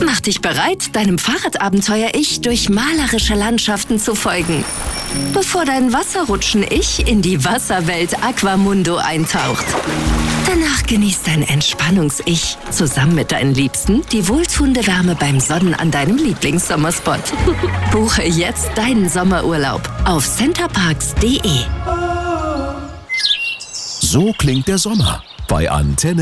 Mach dich bereit, deinem Fahrradabenteuer-Ich durch malerische Landschaften zu folgen, bevor dein Wasserrutschen-Ich in die Wasserwelt Aquamundo eintaucht. Danach genießt dein Entspannungs-Ich zusammen mit deinen Liebsten die wohltuende Wärme beim Sonnen an deinem Lieblingssommerspot. Buche jetzt deinen Sommerurlaub auf centerparks.de. So klingt der Sommer bei Antenne.